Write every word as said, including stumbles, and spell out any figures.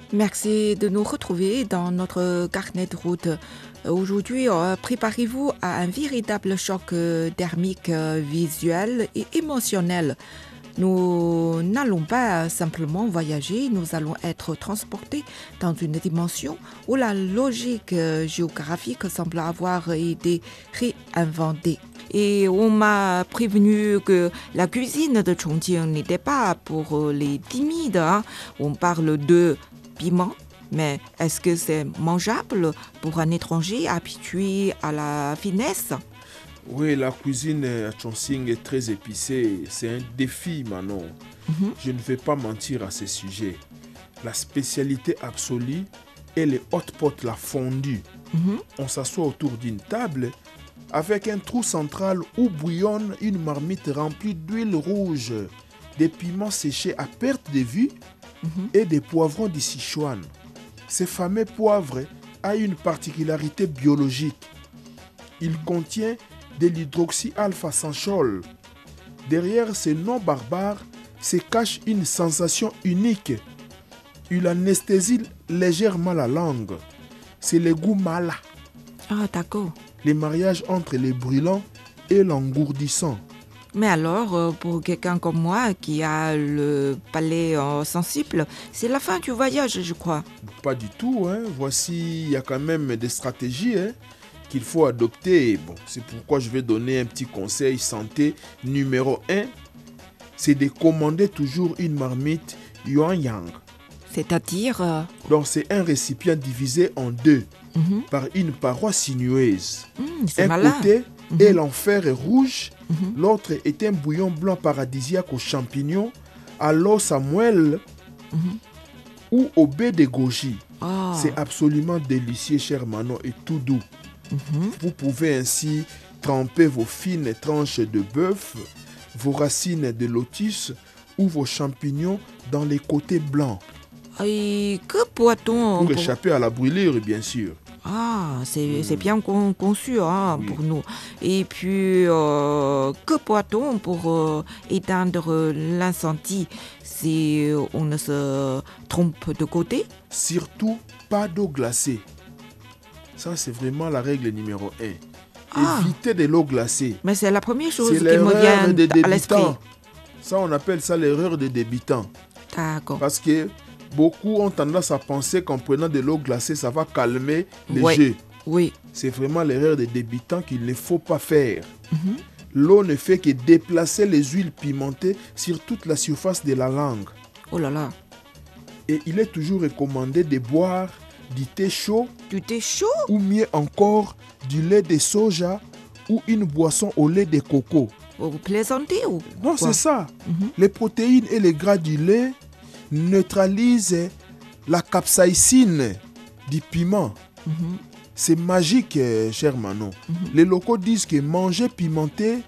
Merci de nous retrouver dans notre carnet de route. Aujourd'hui, euh, préparez-vous à un véritable choc euh, thermique, euh, visuel et émotionnel. Nous n'allons pas simplement voyager, nous allons être transportés dans une dimension où la logique euh, géographique semble avoir été réinventée. Et on m'a prévenu que la cuisine de Chongqing n'était pas pour les timides, hein. On parle de piment, mais est-ce que c'est mangeable pour un étranger habitué à la finesse? Oui, la cuisine à Chongqing est très épicée. C'est un défi, Manon. Mhm. Je ne vais pas mentir à ce sujet. La spécialité absolue est les hot pots, la fondue. Mhm. On s'assoit autour d'une table avec un trou central où bouillonne une marmite remplie d'huile rouge, des piments séchés à perte de vue Mhm. et des poivrons du Sichuan. Ce fameux poivre a une particularité biologique. Il contient de l'hydroxy-alpha-senchol. Derrière ce nom barbare se cache une sensation unique. Il anesthésie légèrement la langue. C'est le goût mala, Ah, d'accord. le mariage entre le brûlant et l'engourdissant. Mais alors, euh, pour quelqu'un comme moi qui a le palais euh, sensible, c'est la fin du voyage, je crois. Pas du tout, hein. Voici, il y a quand même des stratégies hein, qu'il faut adopter. Bon, c'est pourquoi je vais donner un petit conseil santé numéro un. C'est de commander toujours une marmite yuan yang. C'est-à-dire... euh, Donc c'est un récipient divisé en deux mhm. par une paroi sinueuse. Hmm, c'est Un malin. côté Mhm. est l'enfer rouge, Mhm. l'autre est un bouillon blanc paradisiaque aux champignons, à l'os à moelle Mhm. ou au baie de goji. Ah. C'est absolument délicieux, cher Manon, et tout doux. Mhm. Vous pouvez ainsi tremper vos fines tranches de bœuf, vos racines de lotus ou vos champignons dans les côtés blancs Et que boit-on pour pour- échapper à la brûlure, bien sûr. Ah, c'est Mm. c'est bien con- conçu hein, Oui. pour nous. Et puis, euh, que boit-on pour euh, éteindre l'incendie si on ne se trompe de côté? Surtout, pas d'eau glacée. Ça, c'est vraiment la règle numéro un. Ah. Évitez de l'eau glacée. Mais c'est la première chose C'est qui me l'erreur vient des à l'esprit. débutants. Ça, on appelle ça l'erreur des débutants. D'accord. Parce que beaucoup ont tendance à penser qu'en prenant de l'eau glacée, ça va calmer les Ouais. jeux. Oui. C'est vraiment l'erreur des débutants qu'il ne faut pas faire. Mhm. L'eau ne fait que déplacer les huiles pimentées sur toute la surface de la langue. Oh là là. Et il est toujours recommandé de boire du thé chaud Du thé chaud? ou mieux encore du lait de soja ou une boisson au lait de coco. Vous plaisantez ou Non, quoi? c'est ça. Mhm. Les protéines et les gras du lait neutralisent la capsaïcine du piment. Mhm. C'est magique, euh, cher Manon. Mhm. Les locaux disent que manger pimenté